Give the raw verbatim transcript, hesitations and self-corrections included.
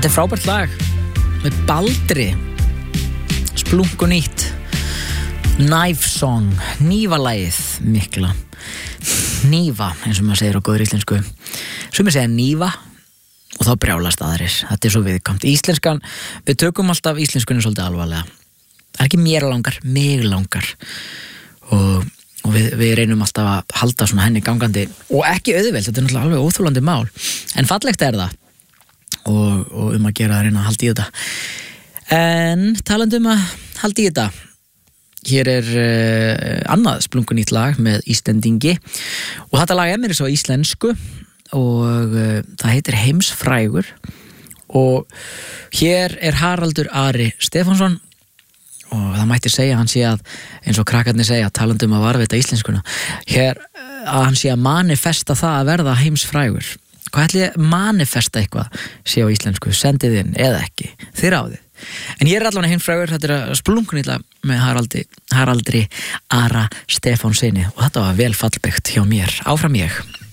Þetta er frábært lag með Baldri, splunkunýtt Knife Song, Hnífalagið mikla, hnífa eins og maður segir á góðri íslensku. Sumir segja hnífa og þá brjálast aðrir. Þetta er svo viðkvæmt. Íslenskan, við tökum alltaf íslenskunni svolítið alvarlega. Það er ekki mér langar, mig langar. Og, og við, við reynum alltaf að halda svona henni gangandi og ekki auðvelt, þetta er náttúrulega alveg óþolandi mál. En fallegt er það og, og um að gera að reyna að halda í þetta. En talandi um að halda í þetta, hér er uh, annað splunkunýtt lag með Íslendingi og þetta lag er mér svo íslensku og uh, það heitir Heimsfrægur og hér er Haraldur Ari Stefánsson og það mætti segja hann sé að, eins og krakkarnir segja talandi um að varðveita íslenskuna, hér að hann sé að manifesta það að verða heimsfrægur. Hvað ætli ég manifesta eitthvað sé á íslensku, sendið inn eða ekki, þið ráðið. En ég er allavega heimsfrægur, þetta er splunkunýtt lag með Haraldi, Haraldri Ara Stefánsinni og þetta var vel fallbyggt hjá mér. Áfram ég.